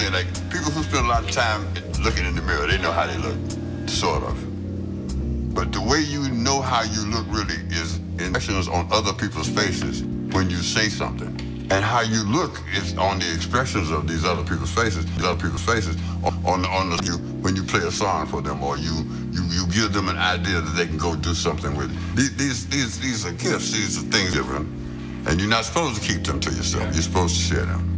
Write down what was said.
saying, like, people who spend a lot of time looking in the mirror, they know how they look, sort of. But the way you know how you look really is expressions on other people's faces when you say something. And how you look is on the expressions of these other people's faces, when you play a song for them, or you give them an idea that they can go do something with it. These are gifts, these are things given, and you're not supposed to keep them to yourself. You're supposed to share them.